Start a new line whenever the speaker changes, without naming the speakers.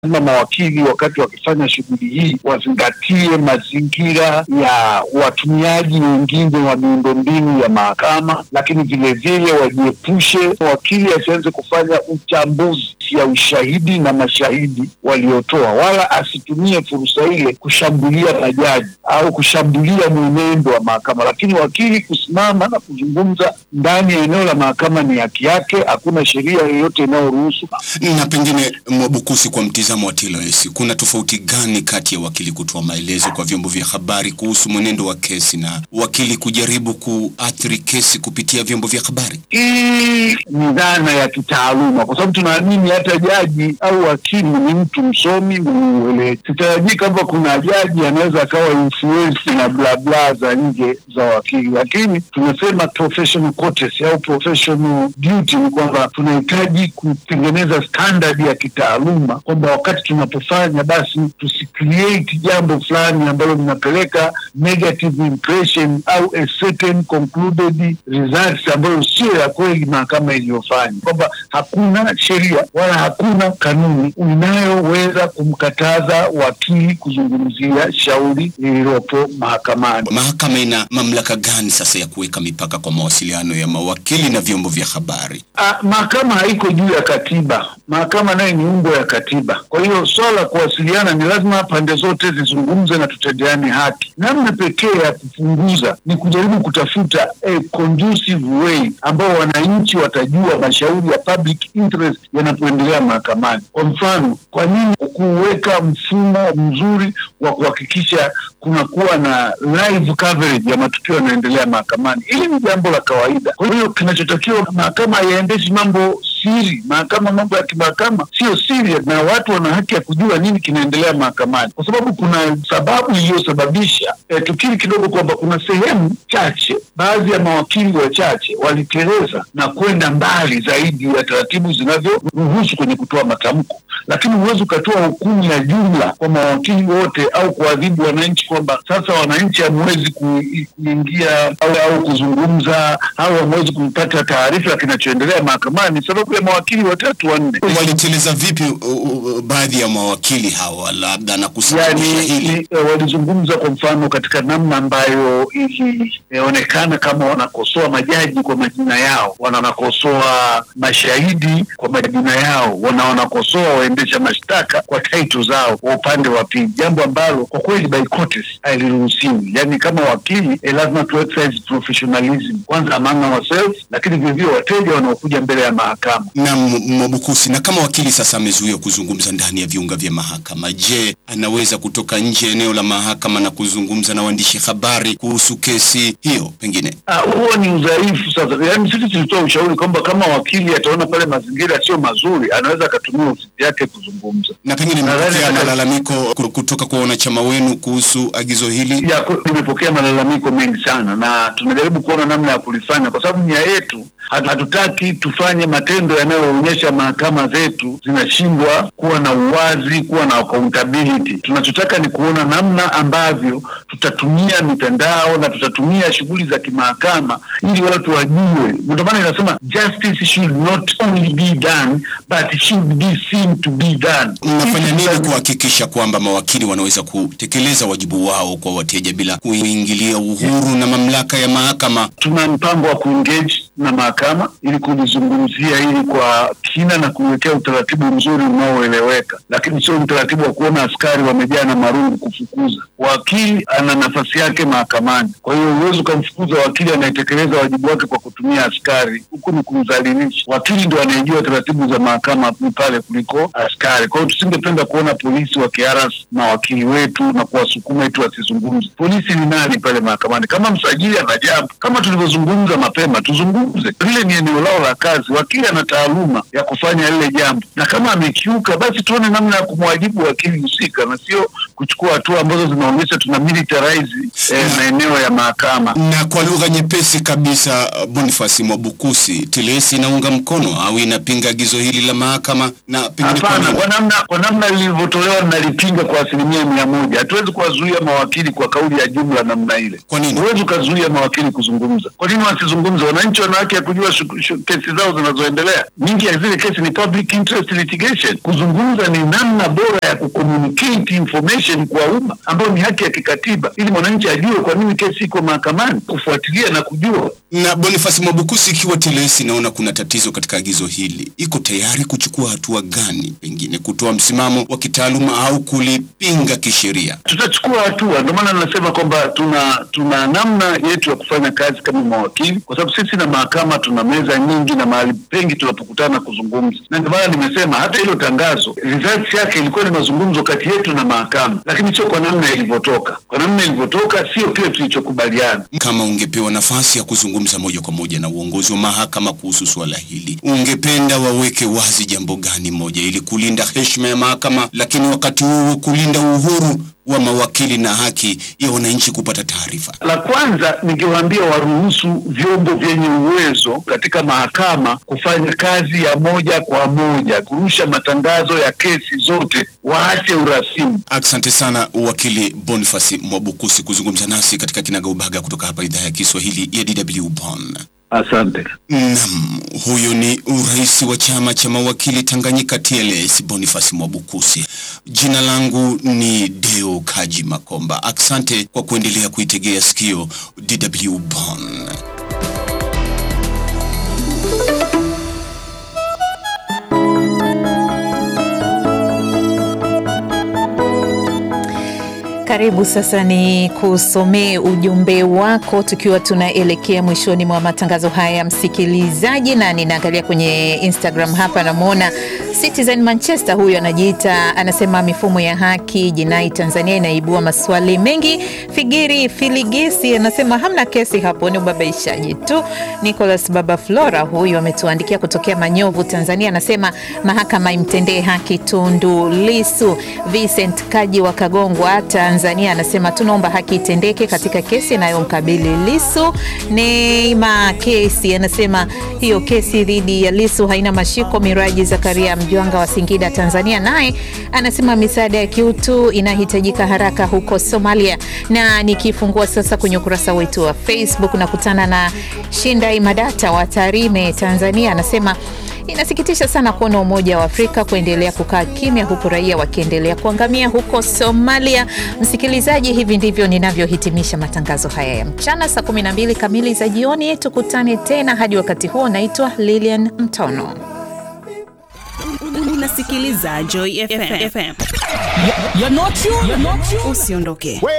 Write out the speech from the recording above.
Mawakili wakati wakifanya shughuli hii wazingatie mazingira ya watumiaji wengine wa miundombinu ya mahakama, lakini vile vile wajiepushe, wakili asianze kufanya uchambuzi ya ushahidi na mashahidi waliotoa, wala asitumie fursa ile kushambulia majaji au kushambulia mwenendo wa mahakama. Lakini wakili kusimama na kuzungumza ndani ya eneo la mahakama ni haki yake, hakuna sheria yoyote inayoruhusu.
Na pengine Mwabukusi, kwa mtizamo wa TLS, kuna tofauti gani kati ya wakili kutoa maelezo kwa vyombo vya habari kuhusu mwenendo wa kesi na wakili kujaribu kuathiri kesi kupitia vyombo vya habari?
Hii ni dhana ya kitaaluma, kwa sababu tunaamini hata jaji au wakili ni mtu msomi mwenye. Sitarajii kwamba kuna jaji anaweza akawa influence na bla bla za nje za wakili, lakini tunasema professional courtesy au professional duty ni kwamba tunahitaji kutengeneza standard ya kitaaluma, kwamba wakati tunapofanya basi tusicreate jambo fulani ambalo linapeleka negative impression au a certain concluded results ambayo sio ya kweli mahakama iliyofanya, kwamba hakuna sheria wala hakuna kanuni inayoweza kumkataza wakili kuzungumzia shauri lililopo mahakamani.
Mahakama ina mamlaka gani sasa ya kuweka mipaka kwa mawasiliano ya mawakili na vyombo vya habari?
Mahakama haiko juu ya katiba. Mahakama nayo ni umbo ya katiba. Kwa hiyo swala kuwasiliana ni lazima pande zote zizungumze na tutendeane haki. Namna pekee ya kupunguza ni kujaribu kutafuta a conducive way ambao wananchi watajua mashauri ya public interest yanapoendelea mahakamani. Kwa mfano, kwa nini kuweka mfumo mzuri wa kuhakikisha kunakuwa na live coverage ya matukio yanayoendelea mahakamani? Hili ni jambo la kawaida. Kwa hiyo kinachotakiwa, mahakama haiendeshi mambo siri. Mahakama, mambo ya kimahakama sio siri, na watu wana haki ya kujua nini kinaendelea mahakamani, kwa sababu kuna sababu iliyosababisha tukiri kidogo kwamba kuna sehemu chache, baadhi ya mawakili wachache waliteleza na kwenda mbali zaidi ya taratibu zinavyoruhusu kwenye kutoa matamko. Lakini huwezi ukatoa hukumu ya jumla kwa mawakili wote au kuadhibu wananchi kwamba sasa wananchi hamwezi kuingia au kuzungumza au hamwezi kupata taarifa ya kinachoendelea mahakamani sababu ya mawakili watatu wanne.
Waliteleza vipi baadhi ya mawakili hawa labda na kusababisha hili?
Walizungumza kwa mfano katika namna ambayo ilionekana kama wanakosoa majaji kwa majina yao, wanakosoa mashahidi kwa majina yao, wanakosoa waendesha mashtaka kwa title zao kwa upande wa pili, jambo ambalo kwa kweli by courtesy haliruhusiwi. Yani kama wakili lazima tu exercise professionalism kwanza among ourselves, lakini vivyo wateja wanaokuja mbele ya mahakama.
Na Mwabukusi, na kama wakili sasa amezuiwa kuzungumza ndani ya viunga vya mahakama, je, anaweza kutoka nje eneo la mahakama na kuzungumza na waandishi habari kuhusu kesi hiyo pengine?
Huo ni udhaifu sasa. Yani sisi tulitoa ushauri kwamba kama wakili ataona pale mazingira sio mazuri, anaweza akatumia ofisi yake kuzungumza.
Na pengine mmepokea malalamiko kutoka kwa wanachama wenu kuhusu agizo hili?
Nimepokea malalamiko mengi sana na tunajaribu kuona namna ya kulifanya, kwa sababu nia yetu hatutaki tufanye matendo yanayoonyesha mahakama zetu zinashindwa kuwa na uwazi, kuwa na accountability. Tunachotaka ni kuona namna ambavyo tutatumia mitandao na tutatumia shughuli za kimahakama ili watu wajue. Ndio maana inasema justice should not only be done but should be seen to be done.
Mnafanya nini kuhakikisha kwamba mawakili wanaweza kutekeleza wajibu wao kwa wateja bila kuingilia uhuru na mamlaka ya mahakama?
Tuna mpango wa kuengage na mahakama ili kulizungumzia hili kwa kina na kuwekea utaratibu mzuri unaoeleweka, lakini sio utaratibu wa kuona askari wamejaa na marungu kufukuza. Wakili ana nafasi yake mahakamani, kwa hiyo huwezi kumfukuza wakili anayetekeleza wajibu wake kwa kutumia askari. Huku ni kumdhalilisha. Wakili ndio anayejua taratibu za mahakama pale kuliko askari. Kwa hiyo tusingependa kuona polisi wakiharasi mawakili wetu na kuwasukuma eti wasizungumze. Polisi ni nani pale mahakamani? Kama msajili ana jambo, kama tulivyozungumza mapema, tuzungumze. Lile ni eneo lao la kazi. Wakili ana taaluma ya kufanya lile jambo, na kama amekiuka basi tuone namna ya kumwajibu wakili husika na sio kuchukua hatua ambazo zinaonyesha tuna militarize maeneo ya mahakama.
Na kwa lugha nyepesi kabisa, Boniface Mwabukusi, TLS inaunga mkono au inapinga agizo hili la mahakama? Na pengine
kwa namna lilivyotolewa nalipinga kwa 100%. Hatuwezi kuwazuia mawakili kwa kauli ya jumla namna ile.
Kwa nini?
Huwezi kuzuia mawakili kuzungumza. Kwa nini wasizungumze? Wananchi wana haki ya kujua kesi zao zinazoendelea. Nyingi ya zile kesi ni public interest litigation. Kuzungumza ni namna bora ya kucommunicate information kwa umma, ambayo ni haki ya kikatiba, ili mwananchi ajue kwa nini kesi iko mahakamani, kufuatilia na kujua.
Na Boniface Mwabukusi, ikiwa TLS inaona kuna tatizo katika agizo hili, iko tayari kuchukua hatua gani, pengine kutoa msimamo wa kitaaluma au kulipinga kisheria?
Tutachukua hatua. Ndio maana nasema kwamba tuna namna yetu ya kufanya kazi kama mawakili, kwa sababu sisi na mahakama tuna meza nyingi na mahali pengi tunapokutana kuzungumza. Na ndio maana nimesema hata hilo tangazo results yake ilikuwa ni mazungumzo kati yetu na mahakama, lakini sio kwa namna ilivyotoka. Kwa namna ilivyotoka sio kile tulichokubaliana.
Kama ungepewa nafasi ya kuzungumza moja kwa moja na uongozi wa mahakama kuhusu swala hili, ungependa waweke wazi jambo gani moja ili kulinda heshima ya mahakama, lakini wakati huo kulinda uhuru wa mawakili na haki ya wananchi kupata taarifa?
La kwanza ningewaambia waruhusu vyombo vyenye uwezo katika mahakama kufanya kazi ya moja kwa moja, kurusha matangazo ya kesi zote, waache urasimu.
Asante sana wakili Boniface Mwabukusi kuzungumza nasi katika Kinagaubaga kutoka hapa idhaa ya Kiswahili ya DW Bonn.
Asante.
Naam, huyo ni rais wa chama cha mawakili Tanganyika TLS, Boniface Mwabukusi. Jina langu ni Deo Kaji Makomba. Asante kwa kuendelea kuitegea sikio DW Bonn.
Karibu sasa ni kusomee ujumbe wako tukiwa tunaelekea mwishoni mwa matangazo haya, msikilizaji, na ninaangalia kwenye Instagram hapa, namuona Citizen Manchester, huyo anajiita, anasema mifumo ya haki jinai Tanzania inaibua maswali mengi. Figiri Filigisi anasema hamna kesi hapo, ni ubabaishaji tu. Nicholas Baba Flora, huyo ametuandikia kutokea Manyovu Tanzania, anasema mahakama imtendee haki Tundu Lissu. Vincent Kaji wa Kagongwa Tanzania anasema tunaomba haki itendeke katika kesi inayomkabili Lissu. Neema Kesi anasema hiyo kesi dhidi ya Lissu haina mashiko. Miraji Zakaria Mjwanga wa Singida Tanzania naye anasema misaada ya kiutu inahitajika haraka huko Somalia. Na nikifungua sasa kwenye ukurasa wetu wa Facebook na kutana na Shindai Madata wa Tarime Tanzania, anasema inasikitisha sana kuona Umoja wa Afrika kuendelea kukaa kimya huku raia wakiendelea kuangamia huko Somalia. Msikilizaji, hivi ndivyo ninavyohitimisha matangazo haya ya mchana saa 12 kamili za jioni. Tukutane tena, hadi wakati huo. Naitwa Lilian Mtono.
Unasikiliza Joy FM.
You're not you.
Usiondoke.